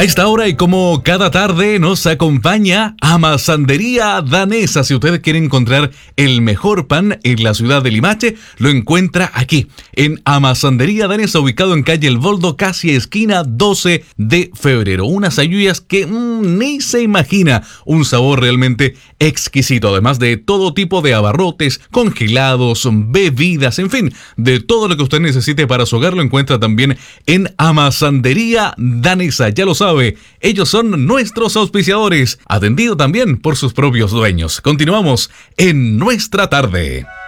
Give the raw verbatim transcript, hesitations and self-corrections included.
A esta hora y como cada tarde nos acompaña Amasandería Danesa. Si ustedes quieren encontrar el mejor pan en la ciudad de Limache, lo encuentra aquí, en Amasandería Danesa, ubicado en calle El Boldo, casi esquina doce de febrero. Unas ayuyas que mmm, ni se imagina, un sabor realmente exquisito, además de todo tipo de abarrotes, congelados, bebidas, en fin, de todo lo que usted necesite para su hogar lo encuentra también en Amasandería Danesa. Ya lo sabe, ellos son nuestros auspiciadores, atendido también por sus propios dueños. Continuamos en nuestra tarde.